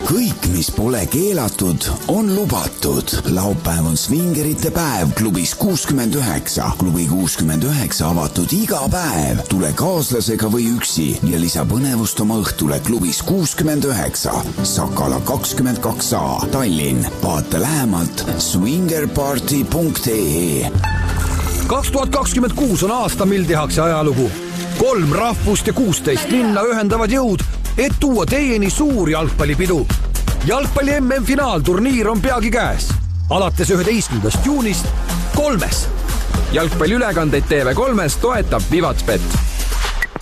Kõik, mis pole keelatud, on lubatud. Laupäev on Swingerite päev klubis 69. Klubi 69 avatud iga päev. Tule kaaslasega või üksi ja lisa põnevust oma õhtule klubis 69. Sakala 22a, Tallinn. Vaata lähemalt swingerparty.ee. 2026 on aasta, mil tehakse ajalugu. 3 rahvust ja 16 linna ühendavad jõud, et tuua teieni suur jalgpallipidu. Jalgpalli MM-finaalturniir on peagi käes. Alates 11. juunist 3. Jalgpalliülekandeid TV3 toetab Vivatsbet.